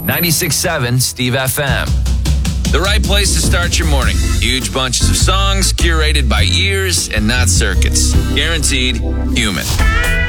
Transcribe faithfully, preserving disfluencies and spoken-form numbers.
ninety-six point seven Steve F M. The right place to start your morning. Huge bunches of songs curated by ears and not circuits. Guaranteed human.